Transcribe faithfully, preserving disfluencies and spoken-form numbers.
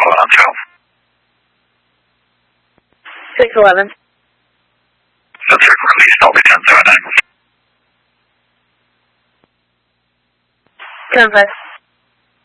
going on twelve. six eleven. That's your release, Dolby ten seven nine. ten five.